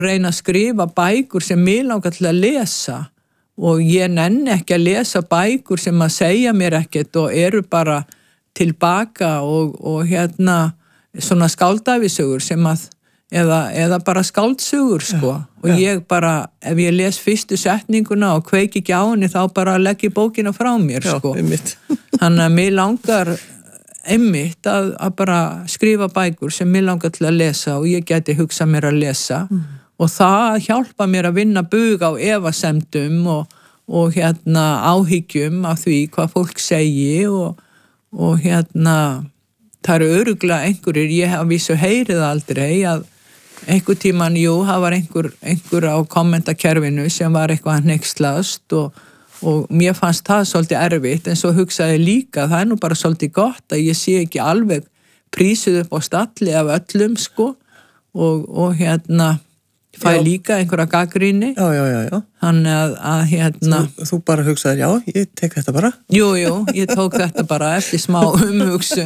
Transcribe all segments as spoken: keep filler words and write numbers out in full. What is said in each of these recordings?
reyna að skrifa bækur sem mig langar til að lesa og ég nenni ekki að lesa bækur sem að segja mér ekkert og eru bara tilbaka og, og hérna svona skáldæfisögur sem að eða, eða bara skáldsögur sko já, og já. Ég bara, ef ég les fyrstu setninguna og kveiki ekki á henni þá bara legg ég bókina frá mér já, sko þannig að mig langar einmitt að, að bara skrifa bækur sem mig langar til að lesa og ég geti hugsað mér að lesa mm. og það hjálpa mér að vinna bug á efasemdum og, og hérna áhyggjum af því hvað fólk segi og, og hérna það eru örugglega einhverjir, ég hef vísu heyrið aldrei að einhver tíman, jú, það var einhver, einhver á kommentakerfinu sem var eitthvað hneykslast og og mér fannst það svolítið erfitt en svo hugsaði ég líka, það er nú bara svolítið gott að ég sé ekki alveg prísuð upp á stalli af öllum sko og, og hérna fæ já. Líka einhverja gagnrýni já, já, já, já. Þannig að, að hérna þú, þú bara hugsaðir, já, ég tek þetta bara Jú, jú, ég tók þetta bara eftir smá umhugsun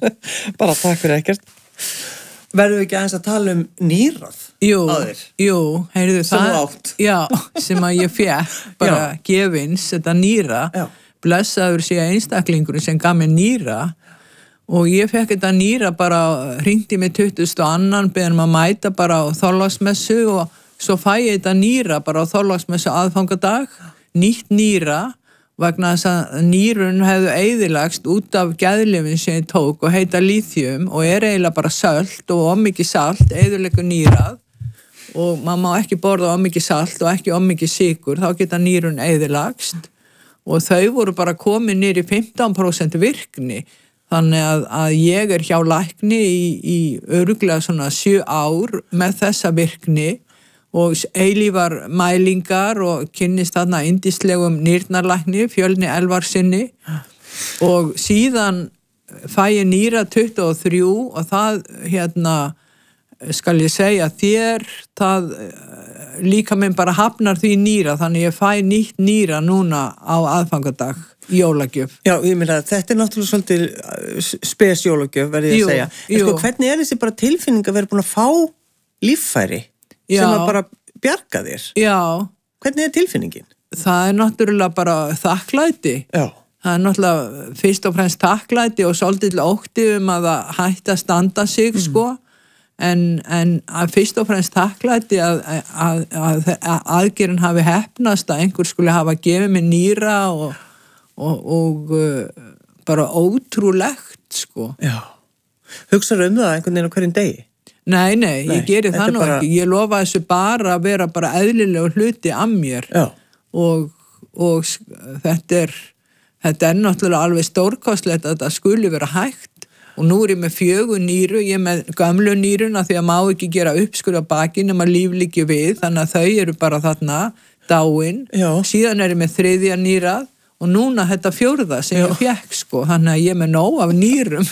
Bara takk fyrir ekkert Verðum við ekki aðeins að tala um nýrað jú, áður? Jú, heyrðu sem það átt. Já, sem að ég fékk bara já. Gefins, þetta nýra já. Blessaður sé einstaklingur sem gaf mér nýra og ég fekk þetta nýra bara hringdi mig tuttugasta og annan beðum að mæta bara á Þorláksmessu og svo fæ ég þetta nýra bara á Þorláksmessu aðfangadag nýtt nýra vegna þess að nýrun hefðu eyðilagst út af geðlyfin sem ég tók og heita lithium og er eiginlega bara salt og ómikið salt, eyðileggur nýrað og maður má ekki borða ómikið salt og ekki ómikið sykur, þá geta nýrun eyðilagst og þau voru bara komið niður í fimmtán prósent virkni þannig að, að ég er hjá lækni í, í örugglega svona sjö ár með þessa virkni og eilífar mælingar og kynnist þarna yndislegum nýrnarlækni, Fjölni Elvarsinni og síðan fæ ég nýra tuttugu og þrjú og það hérna skal ég segja þér það líka minn bara hafnar því nýra þannig ég fæ nýtt nýra núna á aðfangadag jólagjöf. Já, ég meina þetta er náttúrulega svolítið spes jólagjöf verði ég að segja. En sko hvernig er þessi bara tilfinning að vera búin að fá líffæri? Já. Sem að bara bjarga þér. Já. Hvernig er tilfinningin? Það er náttúrulega bara þakklæti. Já. Það er náttúrulega fyrst og fremst þakklæti og svolítið ótti um að það hætti að standa sig mm. sko. En, en að fyrst og fremst þakklæti að, að, að, að aðgerðin hafi heppnast að einhver skulle hafa gefið mér nýra og, og, og uh, bara ótrúlegt sko. Já. Hugsaðu um það einhvern veginn á hverjum degi? Nei, nei, nei, ég geri það nú bara... ekki. Ég lofa þessu bara að vera bara eðlilega hluti af mér. Já. Og, og þetta er, þetta er náttúrulega alveg stórkostlegt að þetta skuli vera hægt. Og nú er ég með fjögur nýru, ég er með gömlu nýruna því að má ekki gera uppskurð á baki nema líflíki við, þannig að þau eru bara þarna dáin. Já. Síðan er ég með þriðja nýrað og núna þetta fjórða sem Já. Ég fekk sko, þannig að ég er með nóg af nýrum.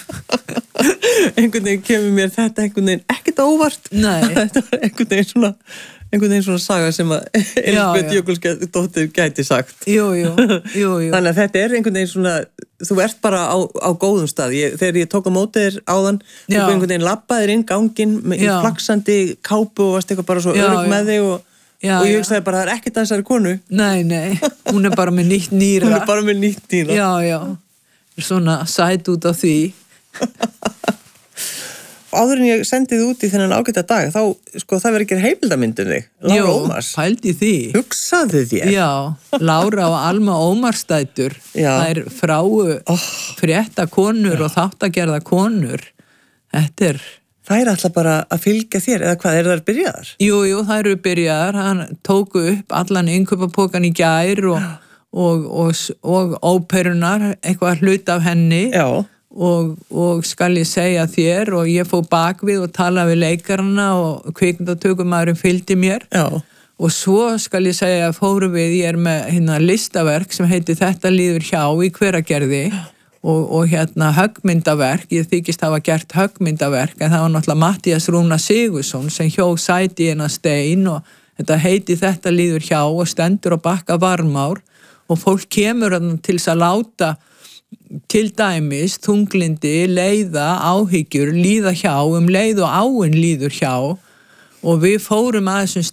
Einhvern veginn kemur mér þetta einhvern veginn ekkert óvart. Nei. Þetta var einhvern veginn svona, einhvern veginn svona saga sem að Elísabet Jökulsdóttir gæti sagt. Jú, jú, jú, jú. Þannig að þetta er einhvern veginn svona, þú ert bara á, á góðum stað. Ég, þegar ég tók á móti þér áðan, þú einhvern veginn labbaðir inn ganginn með flaksandi kápu og varst eitthvað bara svo örugg með þig og Já, og ég hugsaði bara, það er ekkert að þessari konu. Nei, nei, hún er bara með nýtt nýra. Hún er bara með nýtt nýra. Já, já, svona sæt út af því. Áður en ég sendið út í þennan ágæta dag, þá, sko, það verður ekki heimildamynd um þig. Lára Ómars. Jó, pældi því. Hugsaðu þér. Já, Lára og Alma Ómarsdætur. Já. Það er fráu oh. frétta konur Já. Og þáttagerða konur. Þetta er... Það er alltaf bara að fylgja þér, eða hvað, er það byrjaðar? Jú, jú, það eru byrjaðar. Hann tóku upp allan innkaupapokan í gær og, og, og, og óperunar, eitthvað hlut af henni. Já. Og, og skal ég segja þér og ég fór bakvið og tala við leikarana og kvikmyndatökumaðurinn fylgdi mér. Já. Og svo skal ég segja að fórum við, ég er með hérna listaverk sem heitir Þetta líður hjá í Hveragerði. Og, og hérna höggmyndaverk, ég þykist hafa gert höggmyndaverk en það var náttúrulega Matthías Rúnar Sigurðsson sem hjó sæti í eina stein og þetta heiti Þetta líður hjá og stendur á bakka Varmár og fólk kemur til þess að láta til dæmis þunglindi, leiða, áhyggjur, líða hjá um leið og áin líður hjá og við fórum að þessum